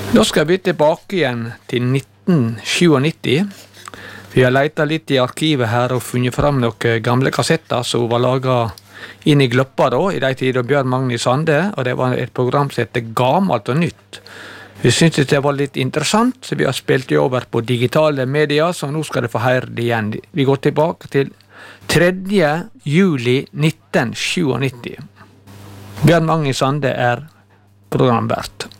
Da skal vi tilbake igjen til 1997. Vi har letet litt i arkivet her og funnet fram noen gamle kassetter som var laget inn i Gloppa da, i de tider Bjørn Magnus Sande, og det var et program som heter Gamalt og Nytt. Vi syntes det var litt interessant, så vi har spilt det over på digitale medier, så nå skal du få høre det igjen. Vi går tilbake til 3. juli 1997. Bjørn Magnus Sande er programvert.